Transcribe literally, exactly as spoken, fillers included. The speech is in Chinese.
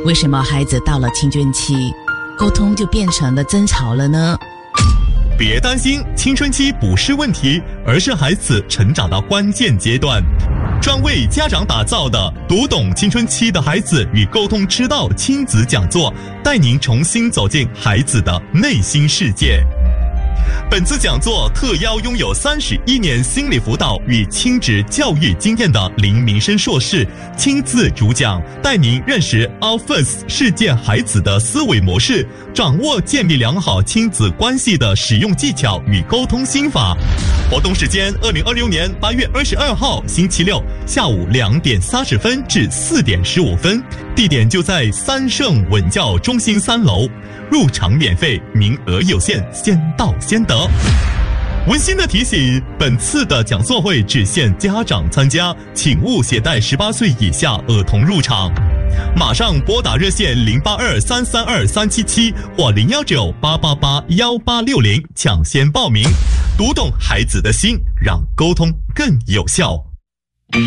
为什么孩子到了青春期，沟通就变成了争吵了呢？ 别担心，青春期不是问题，而是孩子成长的关键阶段。专为家长打造的读懂青春期的孩子与沟通之道亲子讲座，带您重新走进孩子的内心世界。本次讲座特邀拥有三十一年心理辅导与亲子教育经验的林明生硕士亲自主讲，带您认识 Our First 世界孩子的思维模式，掌握建立良好亲子关系的使用技巧与沟通心法。活动时间：二零二六年八月二十二号星期六下午两点三十分至四点十五分，地点就在三圣文教中心三楼。入场免费，名额有限，先到先得。温馨的提醒，本次的讲座会只限家长参加，请勿携带十八岁以下儿童入场。马上拨打热线零八二三三二三七七或零幺九八八八幺八六零抢先报名，读懂孩子的心，让沟通更有效。